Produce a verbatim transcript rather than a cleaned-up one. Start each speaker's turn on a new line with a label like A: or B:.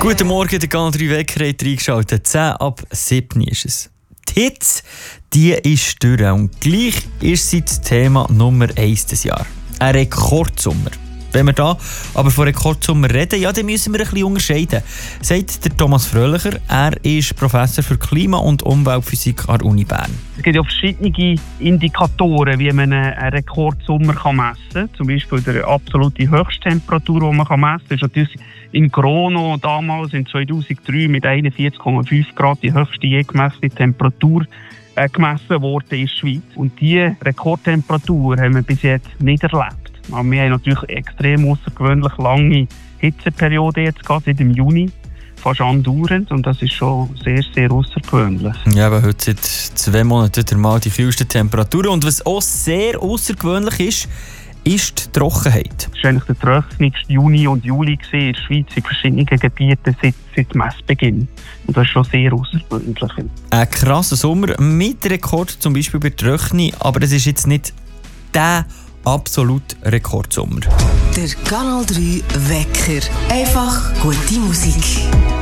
A: Guten Morgen, der Kanal drei Wecker hat reingeschaltet. zehn ab sieben ist es. Die Hitze, die ist durch. Und gleich ist sie das Thema Nummer eins des Jahres. Ein Rekordsommer. Wenn wir da aber von Rekordsommer reden, ja, dann müssen wir ein bisschen unterscheiden. Sagt der Thomas Fröhlicher, er ist Professor für Klima- und Umweltphysik an der Uni Bern.
B: Es gibt ja verschiedene Indikatoren, wie man einen Rekordsommer messen kann. Zum Beispiel die absolute Höchsttemperatur, die man messen kann. Das ist natürlich in Grono damals in zweitausenddrei mit einundvierzig Komma fünf Grad die höchste je gemessene Temperatur äh, gemessen worden in der Schweiz. Und diese Rekordtemperatur haben wir bis jetzt nicht erlebt. Aber wir haben natürlich extrem außergewöhnlich lange Hitzeperiode jetzt gehabt, seit dem Juni, fast andauernd. Und das ist schon sehr, sehr außergewöhnlich.
A: Ja, aber heute seit zwei Monaten wieder mal die kühlsten Temperaturen. Und was auch sehr außergewöhnlich ist, ist die Trockenheit.
B: Es war eigentlich der trockenste Juni und Juli in der Schweiz in verschiedenen Gebieten seit, seit Messbeginn. Und das ist schon sehr außergewöhnlich.
A: Ein krasser Sommer mit Rekord, zum Beispiel bei Trockenheit, aber es ist jetzt nicht der absolut Rekordsommer.
C: Der Kanal drei Wecker. Einfach gute Musik.